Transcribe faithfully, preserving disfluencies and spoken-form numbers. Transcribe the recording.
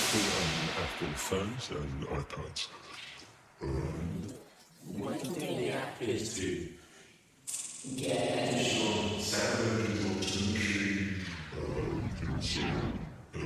Apple and Apple phones and iPads. Um, What can the app is to get